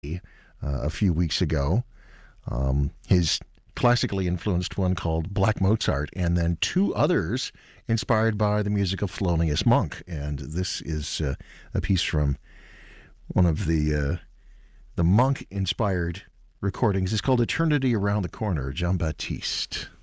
a few weeks ago. His classically influenced one called Black Mozart, and then two others inspired by the music of Thelonious Monk. And this is a piece from one of the Monk-inspired recordings. It's called Eternity Around the Corner, Jean Baptiste.